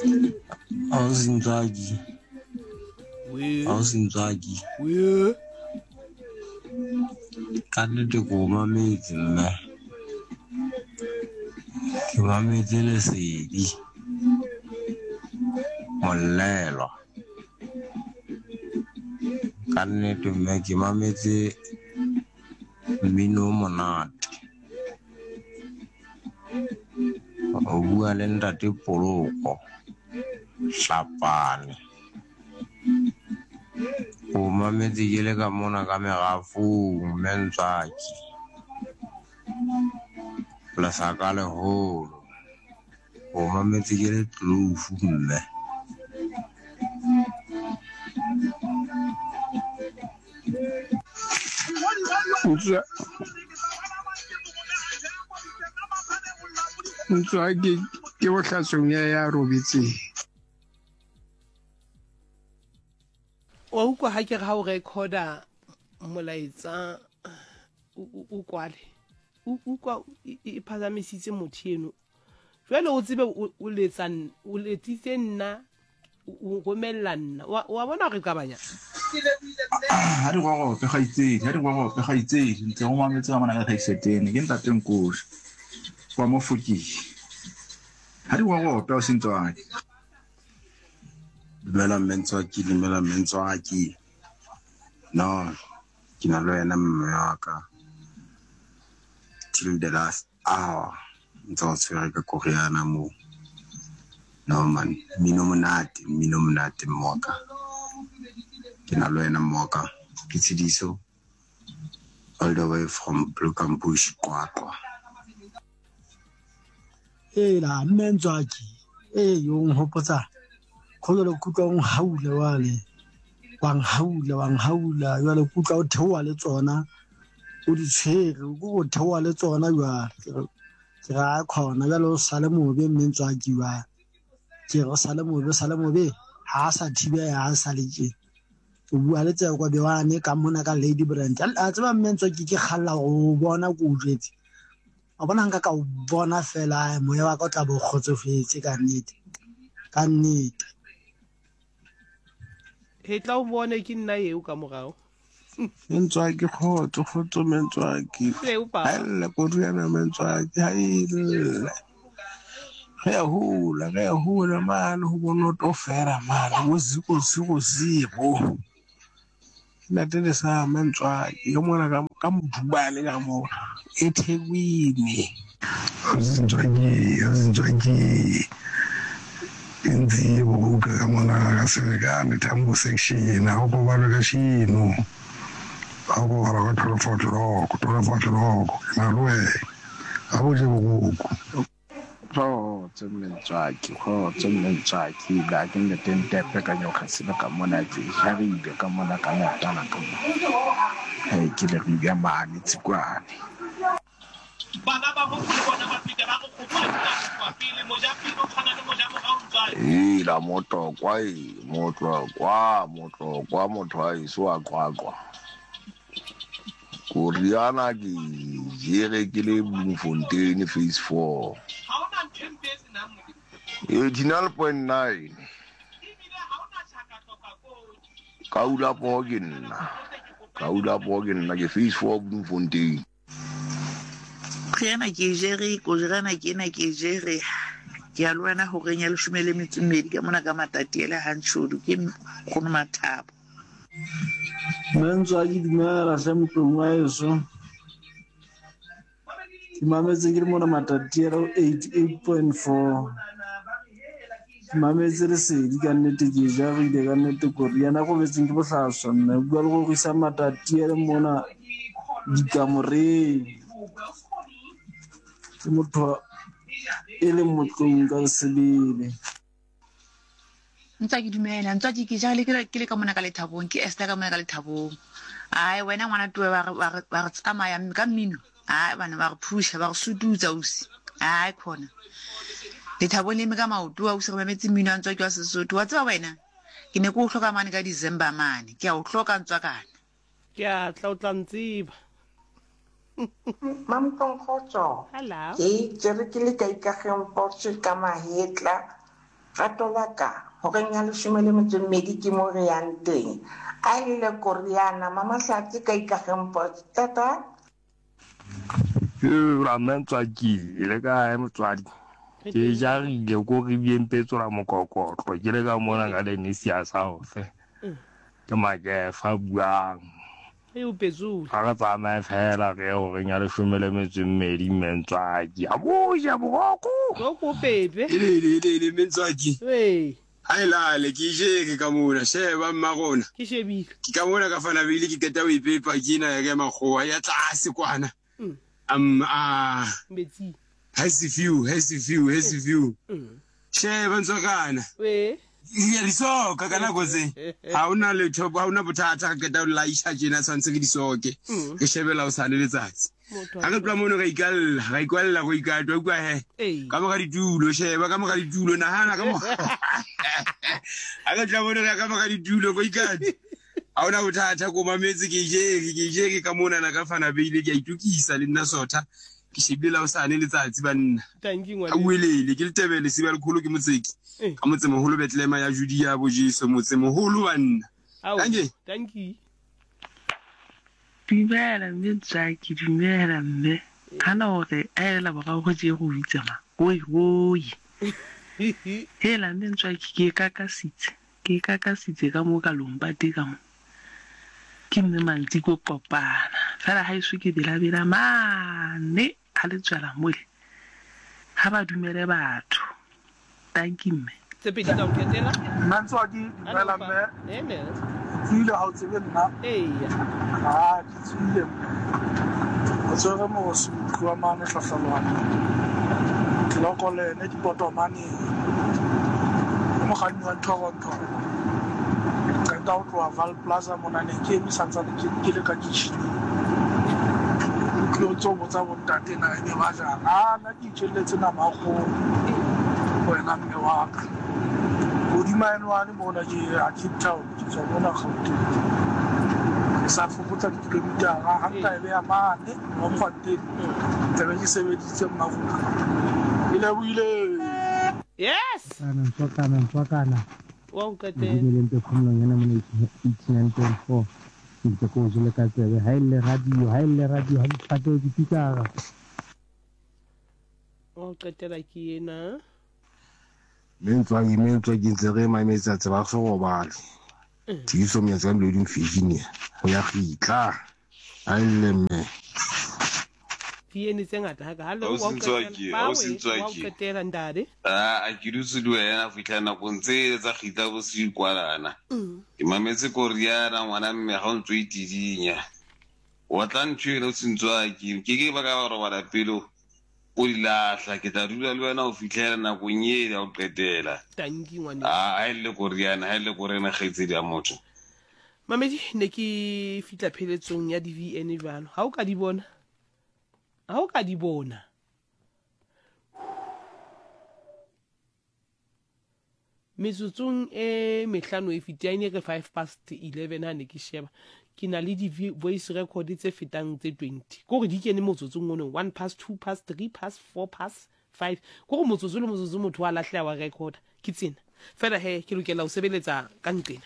Ausinzwaki. Kannete ko mametse mme. Ke mametse lesedi. Mollelo. Kannete mme ke mametse mmino monate. O bua le ntate Poloko Hlapane. O mametse ke le ka mona ka megafong Mentswaki. Lesaka leholo. O mametse ke le tlofu mme. Ntswaki ke bohlatsong ya robetseng. Wa utlwa ha ke re ha o recorda molaetsa o kwale o utlwa e phazamisitse motho eno jwale o tsebe o letsitse nna o romella nna wa bona re qabanya ha di go pe gaitsedi ntse go mametse ga mana ka kaisetene ke ntate Nkosi kwa Mofokeng ha di go pe o Sentswaki. Dumela Mentswaki. No, ke na le wena mme wa ka. Till the last hour. Ntse o tshwere ka Koreana mo. No man, mino monate mmoka. Ke na le wena mmoka. Ke Tshidiso. All the way from Bloemfontein, Qwaqwa. La Mentswaki. Yo nghopotsa. Kholo kutlwa haula wale. Wang haula ya le kutlwa o theoa le tsona. O di tshwere go theoa le tsona jwa. Ke ra khona ya lo sale mobe Mentswaki wa. Ke go sale mobe ha sa thibe ha sa leke. O bua le tsaya kwa bewane ka mona ka Lady Brand. A tseba Mentswaki ke khalla go bona go jetse. O bona nka ka o bona fela moya wa ka o tla bo khotsofetse ka nnete. he tla o bone ke nna eo ka morao Mentswaki khotso Mentswaki. Halle Koreana Mentswaki haile. Ge ya hula mane ho bona to fera mane o ziko zero. Na tele sa Mentswaki yo mona ka mdubane ka mo eThekwini. Zinjwangi inzi buka kamona kasekane tambo section ako baleka shino ako bara ka foto loko na lwe ako je buku Mentswaki la ke le tentepe ka nyoka sina ka mona tse jaride ka mona ka natana ka mo ke le bia mane tsikwane bana ba go bona ba pite ba go kopana pele moja pele o tshwana le moja mo ga untswa la motokwa motho a iso a Qwaqwa Koreana ke jere ke le Bloemfontein phase 4 18.9 Kaula Bogen ke phase 4 Bloemfontein Riana ke jere ko jana ke na ke jere ke a lwana ho renya le shumele metsumedi ka mona ka matatiele hantshodu ke khono mathabo Mentswaki dumela hle motlong wa eso ke mametse ke mona matatiele 88.4 ke mametse le sedi ka nnete ke jarile ka nnete Koreana go betseng ke bohlaswa nna bua le go isa matatiele mona dikamoreng ke motho e le motlong ka sebele Ntswaki dumela Ntswaki ke jale ke le ka mona ka Lethabong ke Esther ka mona ka Lethabong ai wena ngwana tuwe ba re tsamaya ka mmino ai bana ba re phusha ba re sututsa usi ai khona Lethabong le me ka maoto wa usi re mametse mmino a Ntswaki wa Sesotho wa tseba wena ke ne go hloka mane ka December mane ke a o hloka Ntswakana ke a tla o tla ntsiba Mamtong Khotso. Hello. Ke jere ke le ka ikageng Porsche ka mahetla Ratolaka, Hoganya Shumele Medi Kimorian Day. I le Koreana, Mama Sati Kaikahempo, Tata. La mentswaki le ka motswadi ke ja re go re bien petsola mokoko go ke le ka mona ga le nisia sa ofe ke make fa buang e o pezula ga tsa ma fela re go re nya le shumele medi mentswaki a boja bogoko go pepe le mentswaki ai la le ke je ka mona sheba mmagona ke shebile ke ka mona ka fana bile ke keta o ipepa kina ya ke magoa ya tlase kwana Betsi has a few sheba ntsokana ya disoka kana go se ha una le thobo ha una bothata ka keta o laisha jena tshwantse ke disoke ke shebela o sane letsatsi ha ke tla mono ga ikalla go ikatwa kwa he ka mo ga ditulo sheba ka mo ga ditulo nahana ka mo ha ke tla mono ka mo ga ditulo go ikatwa ha una bothata ko mametse ke je ka mona na ka fana beile ke itukisa le nna sotha ke shebela o sane letsatsi banna a welele ke letebele se ba le kholo ke motseki ka motse moholo Bethlehem ya Judea bo Jesu motse moholo banna thank you Dumela Mentswaki dumela mme hana hore a ela ba go je go bitsa ma oi hela Mentswaki ke kakasitse ka mo ka lombati ka mo ke mme mantsi go kopana fela ha isu ke bela mane ha le tswela mole ha ba dumele batho thank you mme tsepe di ka o ketela Mentswaki dumela mme tsile ha o tsebe nna ke tsile o tsere mo se tloa mane hlahlalwana tlokole ne di botomane mo ganni wa Toronto ka o tloa Val Plaza mona ne ke mi santsa ke le ka kitchen ke o tso botsa bontate na ne ba ja na ke tshelletse na mago wena mme wa ka o di maenwane mona ke a Cape Town ke tswa mona Gauteng sa fokotsa dikilometara ha nka ebe ya mane mo mfanteng tebe ke sebeditse mmagona ile buile yes Mfakana wa o kate le nte khomong yana mo 1894 ke go jole ka tsebe ha ile radio ha di pate di pitara o qetela ke ena Mentswaki ntse re mametsa tseba go bale tiso me tswa le di Virginia go ya gitla a ile mme Tieni tsengata ha ka o sintswaki ndade a ke dutse di wena fitla na kontse tsa gita bo se ikwalana ke mametse Koreana ngwana mme ga o ntse itidinya wa tla ntshwele o sintswaki ke ba ka ba robala pelo o dilahla ke tla dula le wena o fitlela na go nyela o qetela tanki ngwane a ile Koreana ha ile Koreana gaitse di a motho mamedi ne ke fitla pheletsong ya DVN bano ha o ka di bona metsotsong e mehlano e fitiane ke 11:05 ha ne ke sheba ke na le di voice record tse fetang tse 20 go re di kene motsotsong ono 1:02 3 4:05 go go motsotso le motsotso motho wa lahlela wa record ke tsena fela he ke lokela o sebeletsa ka nqena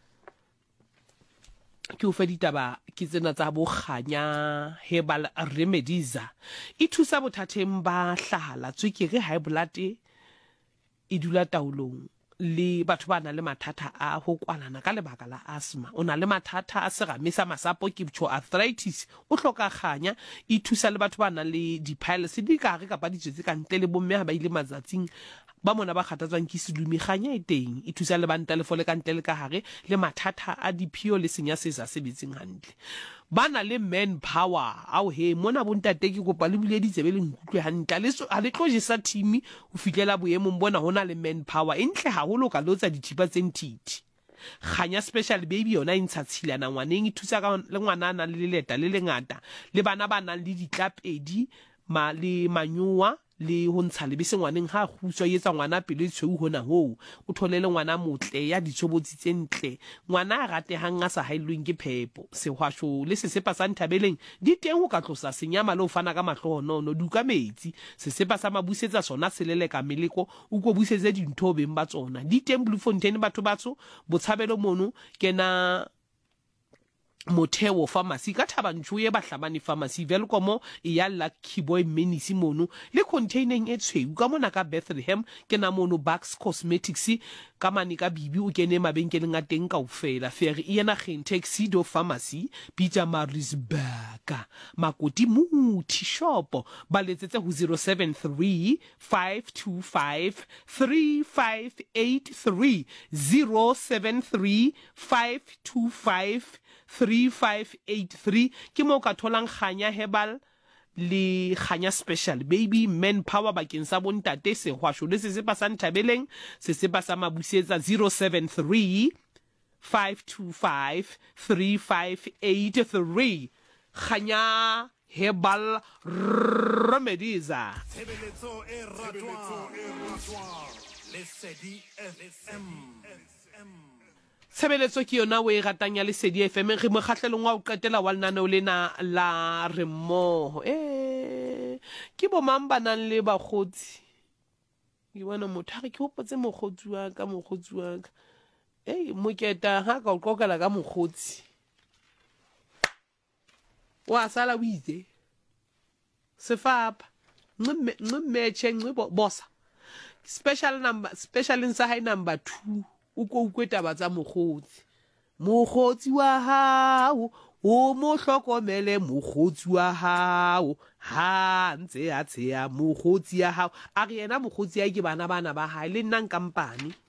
ke o fa ditaba ke tsena tsa boganya herbal remedies e thusa bothateng ba hlahala tswekere high blood e dula taolong le batho ba na le mathata a ho kwalana ka lebaka la asthma o na le mathata a serame sa masapo ke arthritis o hloka khanya e thusa le batho ba na le di-piles di ka re kapa dijetse ka ntle le bomme ha ba ile matsatsing ba mona ba khatatswang ke sedumi khanya e teng e thusa le banta le fole ka ntle le ka hare le mathata a dipio le senya se sa sebetseng hantle bana le man power ao he mona bontate ke kopa le bule ditsebe le nkutlwe hantle le tlo jesa team o fitlela boemong bona hona le man power entle haholo ka lotsa dithipa tsentiti khanya special baby yona intsha tshilana ngwaneng e thusa ka le ngwana na le leta le lengata le bana ba nang le ditlapedi le manyuwa le ho ntsha lebese ngwaneng ha khutswa etsa ngwana pele tshweu hona ho o tholele ngwana motle ya ditshobotsi tse ntle ngwana a ratehang a sa haellweng ke phepo sehwasho le sesepa sa Nthabeleng di teng ho ka tlosa senyama le ho fana ka mahlohonolo duka metsi sesepa sa Mabusetsa sona seleleka meleko o ko busetse dintho beng ba tsona di teng Bloemfontein batho batho Botshabelo mono kena Motheo Pharmacy ka Thabantshoe Bahlabani Pharmacy Velkomo ya Lucky Boy Menisi mono le containing e tshweu ka mona ka Bethlehem ke na mono Bucks Cosmetics ka mane ka Bibi o kene mabenkeleng a teng kaofela Ferry ena Gentex Sido Pharmacy Peter Marisburg Makoti Muthi Shop ba letsetse ho 073 525 3583 073 525 3583 ke mo ka tholang Khanya Herbal le Khanya Special Baby Manpower bakeng sa bontate sehwasho le sesepa sa Nthabeleng sesepa sa Mabusetsa 073 525 3583 Khanya Herbal Remedies Tshebeletso e ratwa le Lesedi FM Tshebeletso ke yona we ratang ya Lesedi FM re mo kgahlelong wa o qetela wa lenaneo lena la re mmoho ke bo mang ba nang le bakgotsi ke bona motho ha ke hopotse mogotsi wa ka moketa ha ka o qokela ka mogotsi wa sala o itse sefapa nqimmethe bosa special in high number 2 o ko ukweta ba tsa mogotsi wa hao o mo hlokomele mogotsi wa hao ha ntse a tsheya mogotsi ya hao a re yena mogotsi ya ke bana ba hae le nna kampane